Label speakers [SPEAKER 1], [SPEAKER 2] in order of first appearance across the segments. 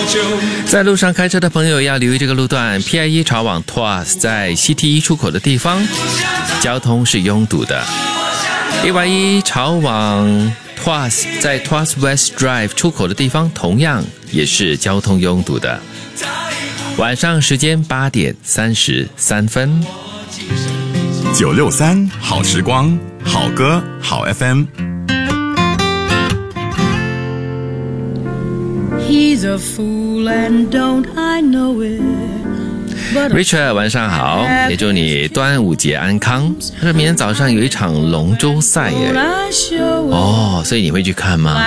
[SPEAKER 1] 在路上开车的朋友要留意这个路段 PIE 朝往 Tuas 在 CT1 出口的地方交通是拥堵的， AY1 朝往 Tuas 在 Tuas West Drive 出口的地方同样也是交通拥堵的。晚上时间8点33分。
[SPEAKER 2] 963好时光，好歌好 FM。
[SPEAKER 3] He's a fool and don't I know it.
[SPEAKER 1] Richard 晚上好，也祝你端午节安康。他说明天早上有一场龙舟赛耶。哦，所以你会去看吗？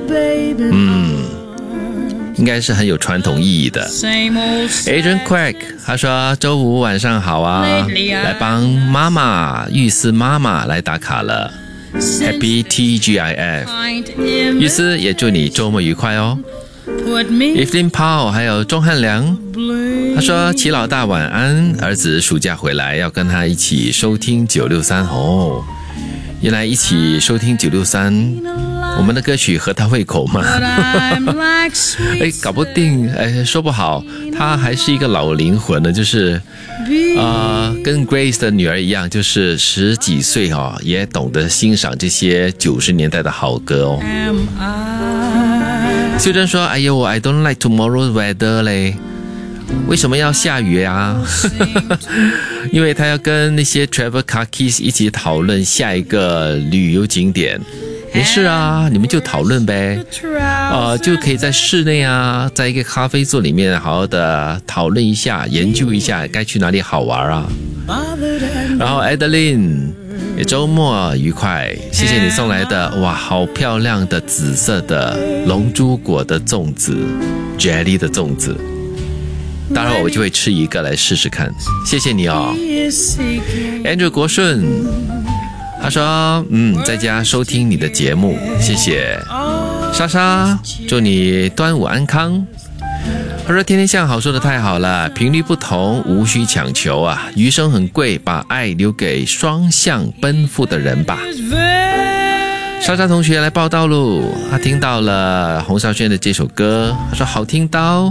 [SPEAKER 1] 应该是很有传统意义的。Adrian Quack 他说周五晚上好啊，来帮妈妈玉思妈妈来打卡了， Happy TGIF。 玉思也祝你周末愉快哦。Evelyn Paul 还有钟汉良，他说齐老大晚安，儿子暑假回来要跟他一起收听963哦。原来一起收听963，我们的歌曲合他胃口吗？搞不定，说不好，他还是一个老灵魂的，就是跟 Grace 的女儿一样，就是10几岁哦，也懂得欣赏这些90年代的好歌哦。秀珍说：“哎呦 ，I don't like tomorrow's weather 嘞，为什么要下雨啊？因为他要跟那些 travel cookies 一起讨论下一个旅游景点。没事啊，你们就讨论呗，就可以在室内啊，在一个咖啡座里面好好的讨论一下，研究一下该去哪里好玩啊。然后 Adeline。”也周末愉快，谢谢你送来的哇，好漂亮的紫色的龙珠果的粽子 ，jelly 的粽子，待会儿我就会吃一个来试试看，谢谢你哦。Andrew 国顺，他说在家收听你的节目，谢谢。莎莎，祝你端午安康。他说天天向好说的太好了，频率不同无需强求啊，余生很贵，把爱留给双向奔赴的人吧。莎莎同学来报道喽，他听到了洪少轩的这首歌，他说好听到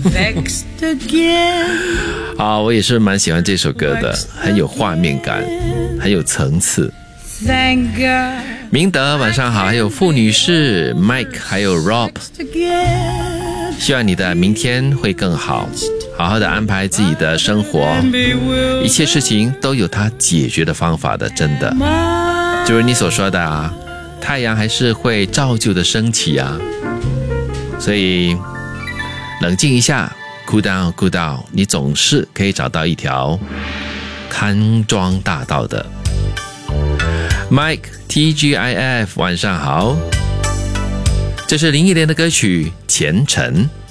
[SPEAKER 1] 好，我也是蛮喜欢这首歌的，很有画面感，很有层次。明德晚上好，还有傅女士 Mike 还有 Rob，希望你的明天会更好，好好的安排自己的生活，一切事情都有它解决的方法的，真的就是你所说的啊，太阳还是会照旧的升起啊，所以冷静一下 cool down cool down， 你总是可以找到一条康庄大道的。 Mike TGIF 晚上好，这是林忆莲的歌曲《前尘》。